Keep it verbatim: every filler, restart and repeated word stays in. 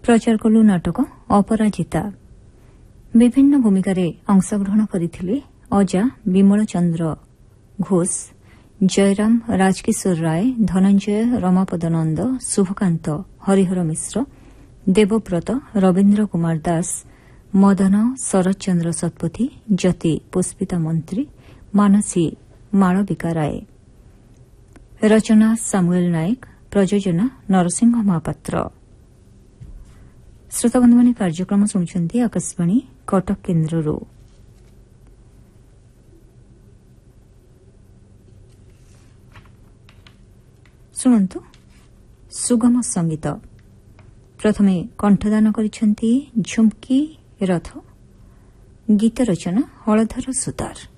प्रचार कलु नाटक अपराजिता विभिन्न भूमिकार अंशग्रहण करथिले अजा विमल चंद्र घोष, जयराम राजकिशोर राय, धनंजय रमापद नंद, शुभकांत हरिहर मिश्र, देवव्रत रवीन्द्र कुमार दास, मदन शरद चंद्र शतपथी, ज्योति पुष्पिता मंत्री, मानसी मालविका राय। रचना सामुएल नायक, प्रयोजना नरसिंह महापात्र। श्रोताबंधुମାନେ कार्यक्रम शुणुଛନ୍ତି आकाशवाणी कटक केन्द्रରୁ। शुणन्तु सुगम संगीत। प्रथमे कंठदान करिसेंती झुमकी रथ, गीत रचना हलधर सुतार।